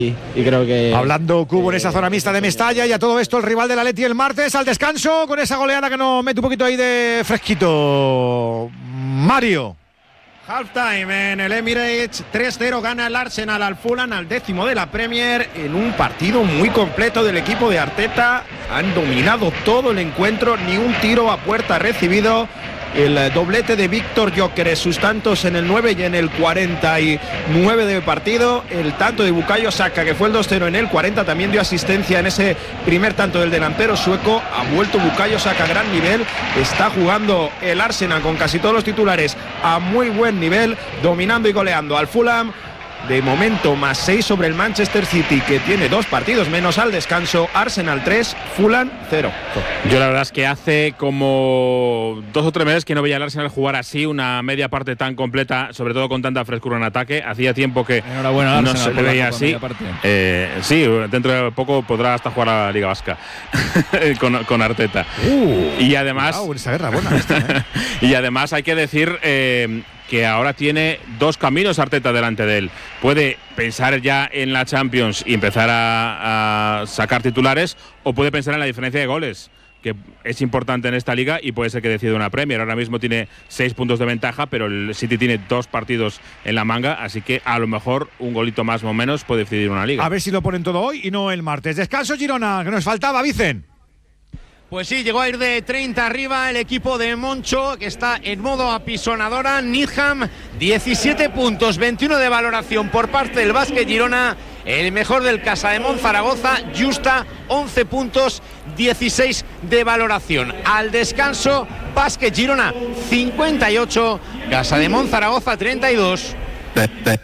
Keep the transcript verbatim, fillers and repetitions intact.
Y, y creo que hablando Cubo en esa zona mixta de Mestalla, y a todo esto el rival del Atleti el martes al descanso con esa goleada que nos mete un poquito ahí de fresquito. Mario. Halftime en el Emirates, tres cero gana el Arsenal al Fulham, al décimo de la Premier, en un partido muy completo del equipo de Arteta. Han dominado todo el encuentro, ni un tiro a puerta recibido. El doblete de Víctor Gyökeres, sus tantos en el nueve y en el cuarenta y nueve de partido. El tanto de Bukayo Saka, que fue el dos cero en el cuarenta, también dio asistencia en ese primer tanto del delantero sueco. Ha vuelto Bukayo Saka a gran nivel. Está jugando el Arsenal con casi todos los titulares a muy buen nivel, dominando y goleando al Fulham. De momento más seis sobre el Manchester City, que tiene dos partidos menos al descanso. Arsenal tres, Fulham cero. Yo la verdad es que hace como dos o tres meses que no veía al Arsenal jugar así, una media parte tan completa, sobre todo con tanta frescura en ataque. Hacía tiempo que Enhorabuena, no Arsenal, se le veía así. Eh, sí, dentro de poco podrá hasta jugar a la Liga Vasca con, con Arteta. Uh, y además, wow, esa guerra buena esta, ¿eh? y además hay que decir eh, que ahora tiene dos caminos Arteta delante de él. Puede pensar ya en la Champions y empezar a, a sacar titulares, o puede pensar en la diferencia de goles, que es importante en esta liga y puede ser que decida una Premier. Ahora mismo tiene seis puntos de ventaja, pero el City tiene dos partidos en la manga, así que a lo mejor un golito más o menos puede decidir una liga. A ver si lo ponen todo hoy y no el martes. Descanso Girona, que nos faltaba, Vicen. Pues sí, llegó a ir de treinta arriba el equipo de Moncho, que está en modo apisonadora. Needham, diecisiete puntos, veintiuno de valoración por parte del Basket Girona. El mejor del Casademont Zaragoza, Justa, once puntos, dieciséis de valoración. Al descanso, Basket Girona, cincuenta y ocho, Casademont Zaragoza, treinta y dos.